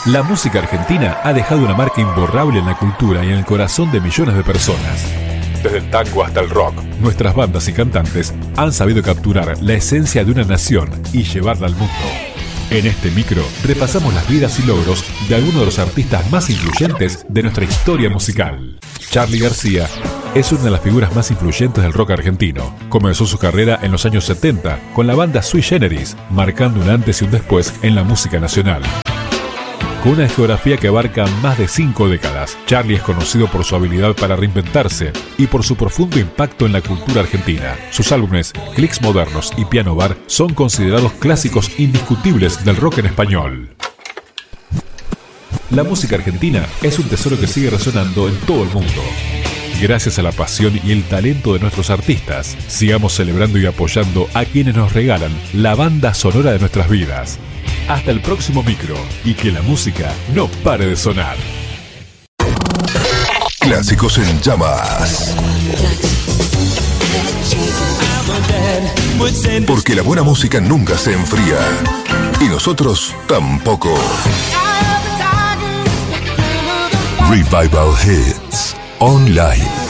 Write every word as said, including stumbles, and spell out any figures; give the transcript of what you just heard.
La música argentina ha dejado una marca imborrable en la cultura y en el corazón de millones de personas. Desde el tango hasta el rock, nuestras bandas y cantantes han sabido capturar la esencia de una nación y llevarla al mundo. En este micro repasamos las vidas y logros de algunos de los artistas más influyentes de nuestra historia musical. Charly García es una de las figuras más influyentes del rock argentino. Comenzó su carrera en los años setenta con la banda Sui Generis, marcando un antes y un después en la música nacional. Con una discografía que abarca más de cinco décadas, Charly es conocido por su habilidad para reinventarse y por su profundo impacto en la cultura argentina. Sus álbumes, Clics Modernos y Piano Bar, son considerados clásicos indiscutibles del rock en español. La música argentina es un tesoro que sigue resonando en todo el mundo. Gracias a la pasión y el talento de nuestros artistas, sigamos celebrando y apoyando a quienes nos regalan la banda sonora de nuestras vidas. Hasta el próximo micro y que la música no pare de sonar. Clásicos en llamas. Porque la buena música nunca se enfría. Y nosotros tampoco. Revival Hits Online.